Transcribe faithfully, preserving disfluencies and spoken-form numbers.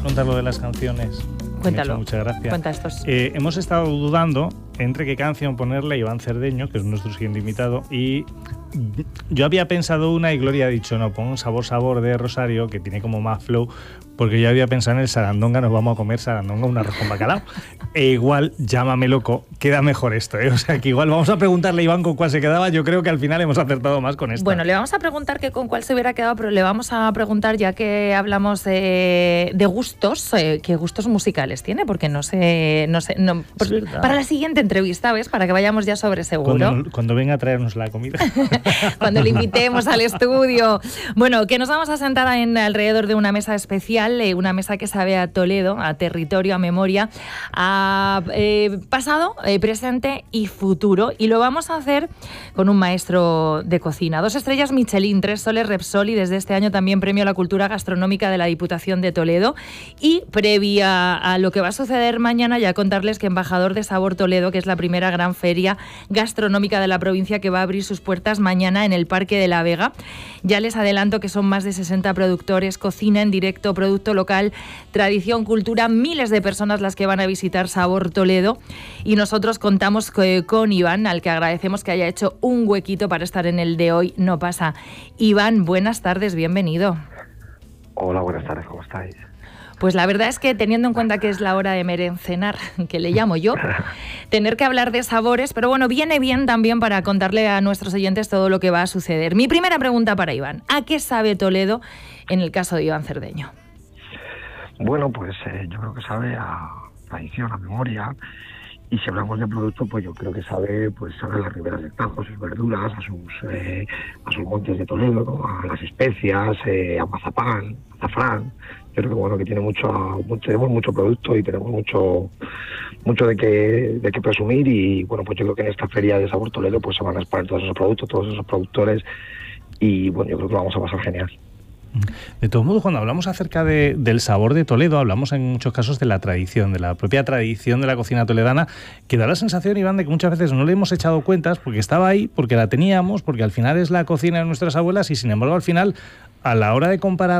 contar lo de las canciones? Cuéntalo. Muchas gracias. Cuenta estos. Eh, hemos estado dudando entre qué canción ponerle a Iván Cerdeño, que es nuestro siguiente invitado, y yo había pensado una y Gloria ha dicho, no, pon Sabor Sabor de Rosario, que tiene como más flow, porque yo había pensado en el sarandonga, nos vamos a comer sarandonga, un arroz con bacalao. E igual, llámame loco, queda mejor esto, ¿eh? O sea, que igual vamos a preguntarle a Iván con cuál se quedaba, yo creo que al final hemos acertado más con esto. Bueno, le vamos a preguntar que con cuál se hubiera quedado, pero le vamos a preguntar, ya que hablamos de, de gustos, eh, qué gustos musicales tiene, porque no sé, no sé, no, por, para la siguiente entrevista, ¿ves? Para que vayamos ya sobre seguro. Cuando, cuando venga a traernos la comida. Cuando le invitemos al estudio. Bueno, que nos vamos a sentar en alrededor de una mesa especial, eh, una mesa que sabe a Toledo, a territorio, a memoria, a eh, pasado, eh, presente y futuro. Y lo vamos a hacer con un maestro de cocina. Dos estrellas Michelin, tres soles Repsol y desde este año también premio a la cultura gastronómica de la Diputación de Toledo. Y previa a lo que va a suceder mañana, ya contarles que Embajador de Sabor Toledo, que es la primera gran feria gastronómica de la provincia que va a abrir sus puertas mañana en el Parque de la Vega. Ya les adelanto que son más de sesenta productores, cocina en directo, producto local, tradición, cultura, miles de personas las que van a visitar Sabor Toledo, y nosotros contamos con Iván, al que agradecemos que haya hecho un huequito para estar en el de Hoy No Pasa. Iván, buenas tardes, bienvenido. Hola, buenas tardes, ¿cómo estáis? Pues la verdad es que, teniendo en cuenta que es la hora de merencenar, que le llamo yo, tener que hablar de sabores, pero bueno, viene bien también para contarle a nuestros oyentes todo lo que va a suceder. Mi primera pregunta para Iván: ¿a qué sabe Toledo en el caso de Iván Cerdeño? Bueno, pues eh, yo creo que sabe a tradición, a memoria, y si hablamos de producto, pues yo creo que sabe, pues sabe a las riberas del Tajo, a sus verduras, a sus eh, a sus montes de Toledo, ¿no? A las especias, eh, a mazapán, azafrán. Yo creo que bueno, que tiene mucho, mucho, tenemos mucho producto y tenemos mucho mucho de qué de qué presumir, y bueno, pues yo creo que en esta feria de Sabor Toledo pues se van a exponer todos esos productos, todos esos productores, y bueno, yo creo que lo vamos a pasar genial. De todos modos, cuando hablamos acerca de, del sabor de Toledo, hablamos en muchos casos de la tradición, de la propia tradición de la cocina toledana, que da la sensación, Iván, de que muchas veces no le hemos echado cuentas porque estaba ahí, porque la teníamos, porque al final es la cocina de nuestras abuelas, y sin embargo al final, a la hora de comparar